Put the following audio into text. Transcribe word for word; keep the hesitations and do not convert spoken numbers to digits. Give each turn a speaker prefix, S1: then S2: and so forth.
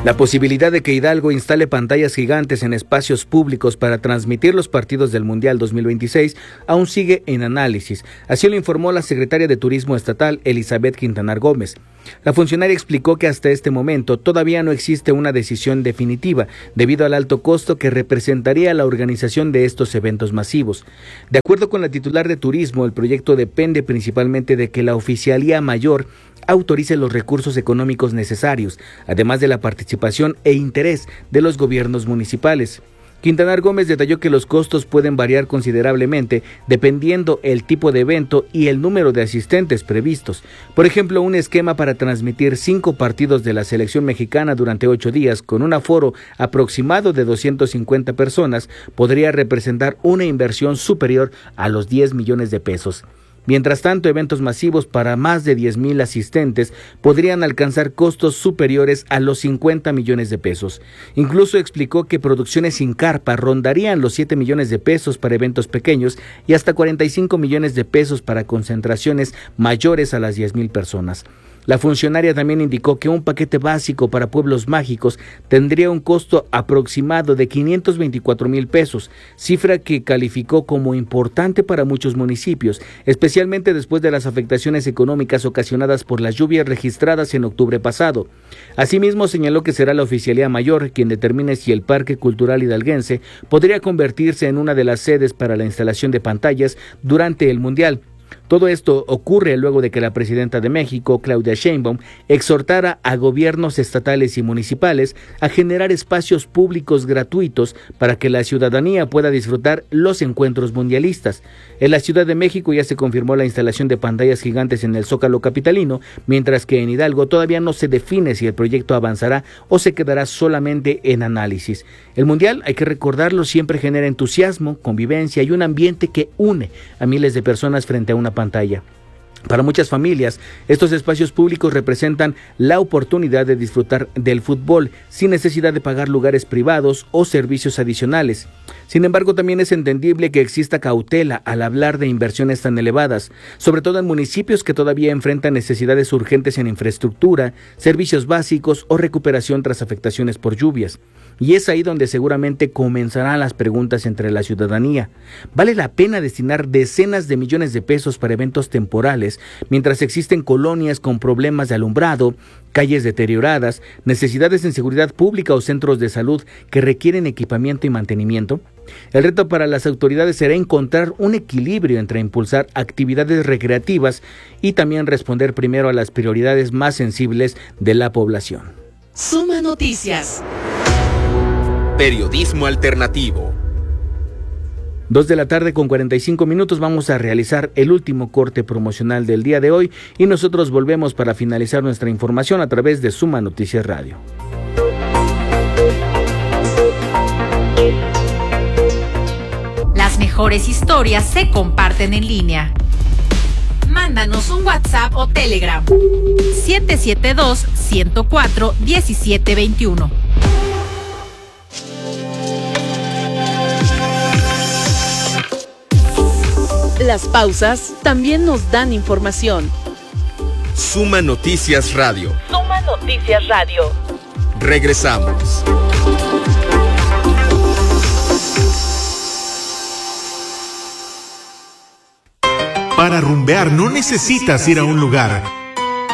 S1: La posibilidad de que Hidalgo instale pantallas gigantes en espacios públicos para transmitir los partidos del Mundial dos mil veintiséis aún sigue en análisis. Así lo informó la secretaria de Turismo Estatal, Elizabeth Quintanar Gómez. La funcionaria explicó que hasta este momento todavía no existe una decisión definitiva debido al alto costo que representaría la organización de estos eventos masivos. De acuerdo con la titular de Turismo, el proyecto depende principalmente de que la Oficialía Mayor autorice los recursos económicos necesarios, además de la participación e interés de los gobiernos municipales. Quintanar Gómez detalló que los costos pueden variar considerablemente dependiendo el tipo de evento y el número de asistentes previstos. Por ejemplo, un esquema para transmitir cinco partidos de la selección mexicana durante ocho días con un aforo aproximado de doscientas cincuenta personas podría representar una inversión superior a los diez millones de pesos. Mientras tanto, eventos masivos para más de diez mil asistentes podrían alcanzar costos superiores a los cincuenta millones de pesos. Incluso explicó que producciones sin carpa rondarían los siete millones de pesos para eventos pequeños y hasta cuarenta y cinco millones de pesos para concentraciones mayores a las diez mil personas. La funcionaria también indicó que un paquete básico para pueblos mágicos tendría un costo aproximado de quinientos veinticuatro mil pesos, cifra que calificó como importante para muchos municipios, especialmente después de las afectaciones económicas ocasionadas por las lluvias registradas en octubre pasado. Asimismo, señaló que será la Oficialía Mayor quien determine si el Parque Cultural Hidalguense podría convertirse en una de las sedes para la instalación de pantallas durante el Mundial. Todo esto ocurre luego de que la presidenta de México, Claudia Sheinbaum, exhortara a gobiernos estatales y municipales a generar espacios públicos gratuitos para que la ciudadanía pueda disfrutar los encuentros mundialistas. En la Ciudad de México ya se confirmó la instalación de pantallas gigantes en el Zócalo capitalino, mientras que en Hidalgo todavía no se define si el proyecto avanzará o se quedará solamente en análisis. El Mundial, hay que recordarlo, siempre genera entusiasmo, convivencia y un ambiente que une a miles de personas frente a una pantalla. Para muchas familias, estos espacios públicos representan la oportunidad de disfrutar del fútbol sin necesidad de pagar lugares privados o servicios adicionales. Sin embargo, también es entendible que exista cautela al hablar de inversiones tan elevadas, sobre todo en municipios que todavía enfrentan necesidades urgentes en infraestructura, servicios básicos o recuperación tras afectaciones por lluvias. Y es ahí donde seguramente comenzarán las preguntas entre la ciudadanía. ¿Vale la pena destinar decenas de millones de pesos para eventos temporales, mientras existen colonias con problemas de alumbrado, calles deterioradas, necesidades en seguridad pública o centros de salud que requieren equipamiento y mantenimiento? El reto para las autoridades será encontrar un equilibrio entre impulsar actividades recreativas y también responder primero a las prioridades más sensibles de la población.
S2: Suma Noticias.
S3: Periodismo alternativo.
S1: Dos de la tarde con cuarenta y cinco minutos, vamos a realizar el último corte promocional del día de hoy y nosotros volvemos para finalizar nuestra información a través de Suma Noticias Radio.
S2: Las mejores historias se comparten en línea. Mándanos un WhatsApp o Telegram. siete siete dos, uno cero cuatro, uno siete dos uno.
S4: Las pausas también nos dan información.
S3: Suma Noticias Radio.
S4: Suma Noticias Radio.
S3: Regresamos.
S5: Para rumbear no necesitas ir a un lugar.